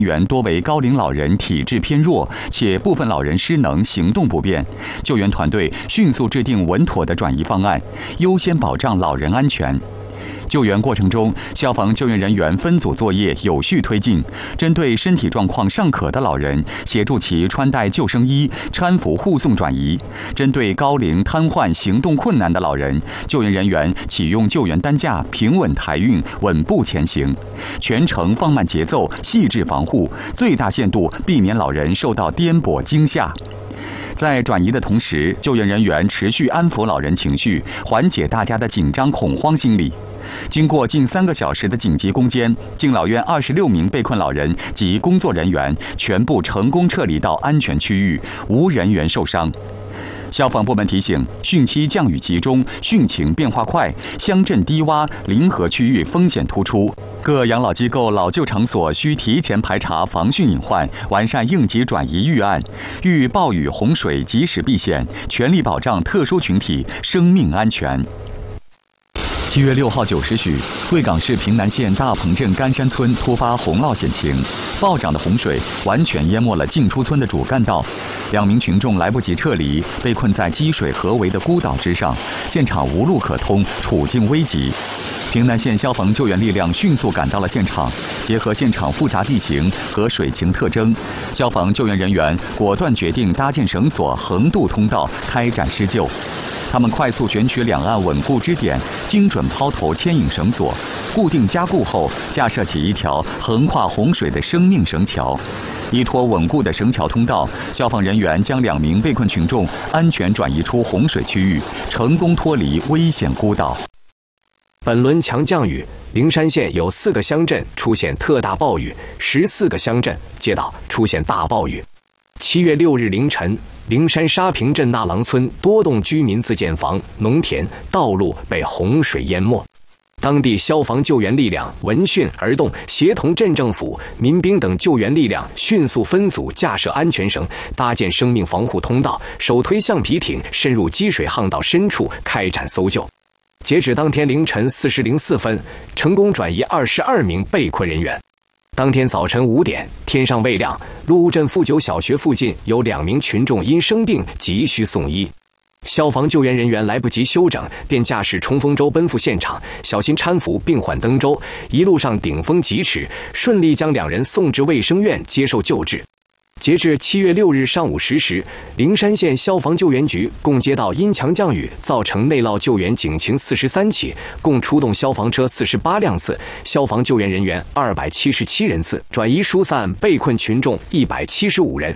员多为高龄老人，体质偏弱，且部分老人失能、行动不便。救援团队迅速制定稳妥的转移方案，优先保障老人安全。救援过程中，消防救援人员分组作业，有序推进。针对身体状况尚可的老人，协助其穿戴救生衣，搀扶护送转移；针对高龄、瘫痪、行动困难的老人，救援人员启用救援担架，平稳抬运，稳步前行。全程放慢节奏，细致防护，最大限度避免老人受到颠簸惊吓。在转移的同时，救援人员持续安抚老人情绪，缓解大家的紧张恐慌心理。经过近3个小时的紧急攻坚，敬老院26名被困老人及工作人员全部成功撤离到安全区域，无人员受伤。消防部门提醒，汛期降雨集中，汛情变化快，乡镇低洼、临河区域风险突出。各养老机构、老旧场所需提前排查防汛隐患，完善应急转移预案，遇暴雨洪水及时避险，全力保障特殊群体生命安全。7月6号9时许，贵港市平南县大棚镇干山村突发洪涝险情，暴涨的洪水完全淹没了进出村的主干道，2名群众来不及撤离，被困在积水合围的孤岛之上，现场无路可通，处境危急。平南县消防救援力量迅速赶到了现场，结合现场复杂地形和水情特征，消防救援人员果断决定搭建绳索横渡通道，开展施救。他们快速选取两岸稳固支点，精准抛投牵引绳索，固定加固后，架设起一条横跨洪水的生命绳桥。依托稳固的绳桥通道，消防人员将2名被困群众安全转移出洪水区域，成功脱离危险孤岛。 本轮强降雨，灵山县有4个乡镇出现特大暴雨，14个乡镇街道出现大暴雨。7月6日凌晨，灵山沙坪镇纳郎村多栋居民自建房、农田、道路被洪水淹没。当地消防救援力量闻讯而动，协同镇政府、民兵等救援力量迅速分组架设安全绳，搭建生命防护通道，手推橡皮艇深入积水巷道深处开展搜救。截止当天凌晨4时04分，成功转移22名被困人员。当天早晨5点，天尚未亮，陆务镇富九小学附近有2名群众因生病急需送医。消防救援人员来不及休整，便驾驶冲锋舟奔赴现场，小心搀扶病患登舟，一路上顶风疾驰，顺利将2人送至卫生院接受救治。截至7月6日上午10时，灵山县消防救援局共接到因强降雨造成内涝救援警情43起，共出动消防车48辆次，消防救援人员277人次，转移疏散被困群众175人。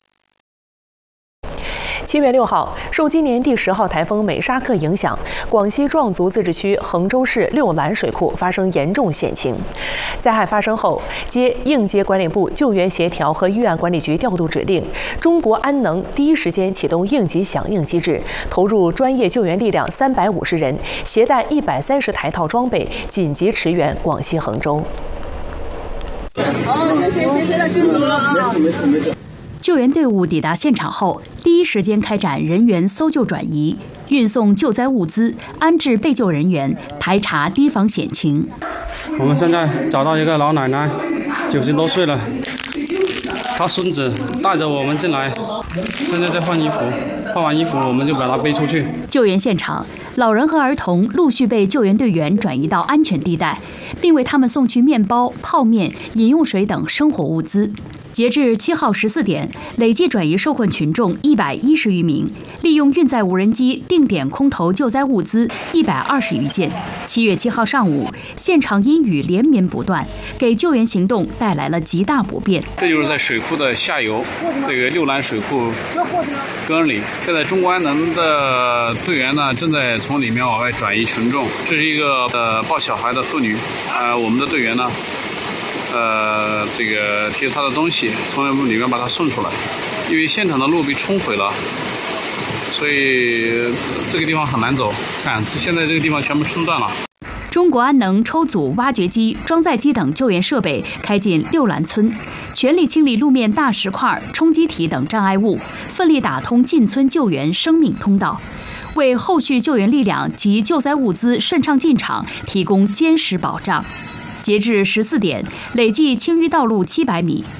7月6号，受今年第10号台风美沙克影响，广西壮族自治区衡州市六兰水库发生严重险情。灾害发生后，应接管理部救援协调和预案管理局调度指令，中国安能第一时间启动应急响应机制，投入专业救援力量350人，携带130台套装备，紧急驰援广西衡州。 好，谢谢了，辛苦了啊！没事。 救援队伍抵达现场后，第一时间开展人员搜救转移，运送救灾物资，安置被救人员，排查提防险情。 我们现在找到一个老奶奶，90多岁了，她孙子带着我们进来，现在在换衣服，换完衣服我们就把她背出去。 救援现场，老人和儿童陆续被救援队员转移到安全地带，并为他们送去面包、泡面、饮用水等生活物资。截至7号14点，累计转移受困群众110余名，利用运载无人机定点空投救灾物资120余件。7月7号上午，现场阴雨连绵不断，给救援行动带来了极大不便。 这就是在水库的下游，这个六兰水库根里，现在中国安能的队员呢正在从里面往外转移群众。这是一个抱小孩的妇女，我们的队员呢。这个提着他的东西从里面把他送出来，因为现场的路被冲毁了，所以这个地方很难走。看，现在这个地方全部冲断了。 中国安能抽组挖掘机、装载机等救援设备开进六兰村，全力清理路面大石块、冲击体等障碍物，奋力打通进村救援生命通道，为后续救援力量及救灾物资顺畅进场提供坚实保障。截至14点，累计清淤道路700米，